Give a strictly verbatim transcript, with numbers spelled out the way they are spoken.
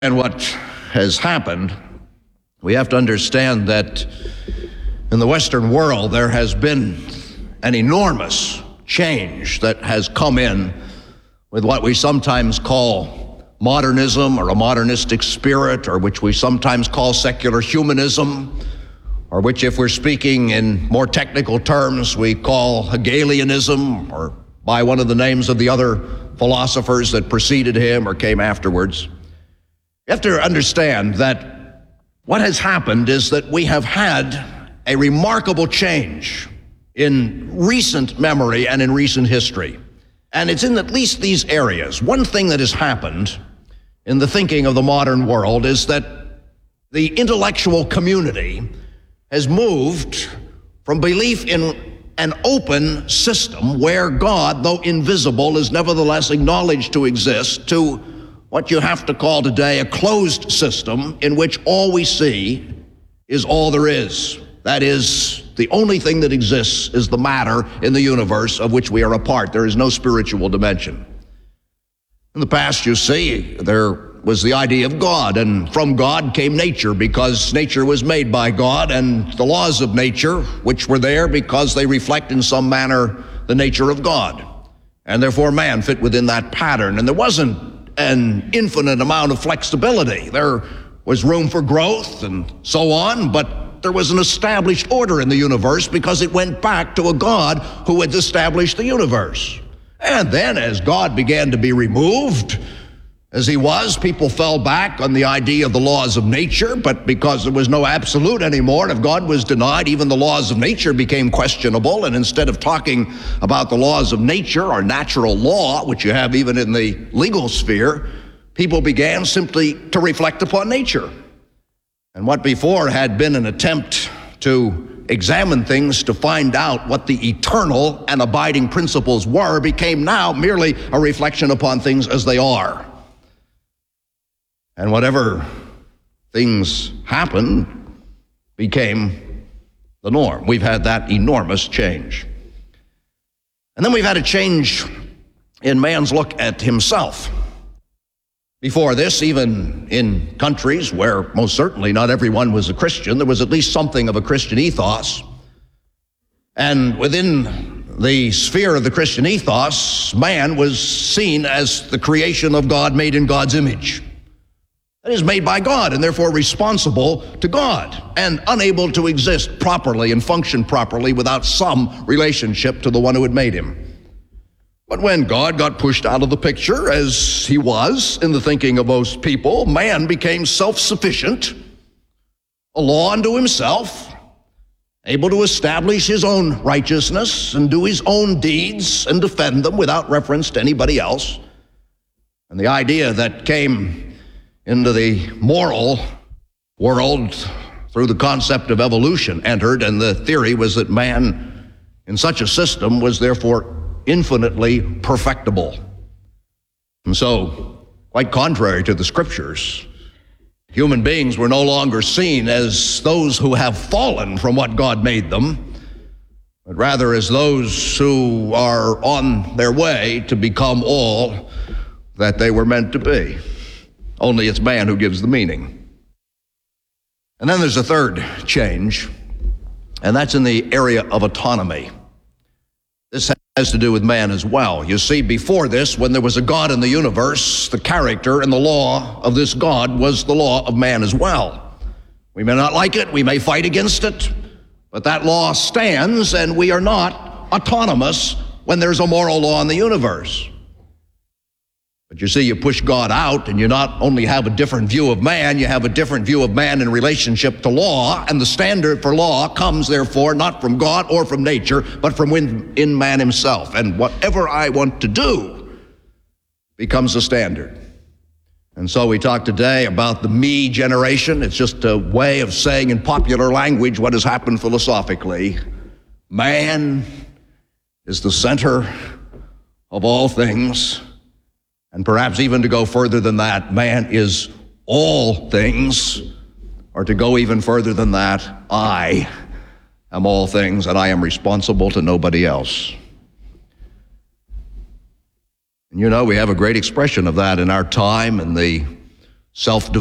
And what has happened, we have to understand that in the Western world there has been an enormous change that has come in with what we sometimes call modernism or a modernistic spirit, or which we sometimes call secular humanism, or which, if we're speaking in more technical terms, we call Hegelianism, or by one of the names of the other philosophers that preceded him or came afterwards. You have to understand that what has happened is that we have had a remarkable change in recent memory and in recent history. And it's in at least these areas. One thing that has happened in the thinking of the modern world is that the intellectual community has moved from belief in an open system where God, though invisible, is nevertheless acknowledged to exist, to what you have to call today a closed system in which all we see is all there is. That is, the only thing that exists is the matter in the universe of which we are a part. There is no spiritual dimension. In the past, you see, there was the idea of God, and from God came nature, because nature was made by God, and the laws of nature, which were there because they reflect in some manner the nature of God. And therefore man fit within that pattern. And there wasn't an infinite amount of flexibility. There was room for growth and so on, but there was an established order in the universe because it went back to a God who had established the universe. And then as God began to be removed, as he was, people fell back on the idea of the laws of nature, but because there was no absolute anymore, and if God was denied, even the laws of nature became questionable. And instead of talking about the laws of nature or natural law, which you have even in the legal sphere, people began simply to reflect upon nature. And what before had been an attempt to examine things to find out what the eternal and abiding principles were became now merely a reflection upon things as they are. And whatever things happen became the norm. We've had that enormous change. And then we've had a change in man's look at himself. Before this, even in countries where most certainly not everyone was a Christian, there was at least something of a Christian ethos. And within the sphere of the Christian ethos, man was seen as the creation of God, made in God's image. That is, made by God and therefore responsible to God and unable to exist properly and function properly without some relationship to the one who had made him. But when God got pushed out of the picture, as he was in the thinking of most people, man became self-sufficient, a law unto himself, able to establish his own righteousness and do his own deeds and defend them without reference to anybody else. And the idea that came into the moral world through the concept of evolution entered, and the theory was that man in such a system was therefore infinitely perfectible. And so, quite contrary to the scriptures, human beings were no longer seen as those who have fallen from what God made them, but rather as those who are on their way to become all that they were meant to be. Only it's man who gives the meaning. And then there's a third change, and that's in the area of autonomy. This has to do with man as well. You see, before this, when there was a God in the universe, the character and the law of this God was the law of man as well. We may not like it, we may fight against it, but that law stands, and we are not autonomous when there's a moral law in the universe. But you see, you push God out, and you not only have a different view of man, you have a different view of man in relationship to law, and the standard for law comes, therefore, not from God or from nature, but from within man himself. And whatever I want to do becomes the standard. And so we talk today about the me generation. It's just a way of saying in popular language what has happened philosophically. Man is the center of all things. And perhaps even to go further than that, man is all things, or to go even further than that, I am all things, and I am responsible to nobody else. And you know, we have a great expression of that in our time, in the self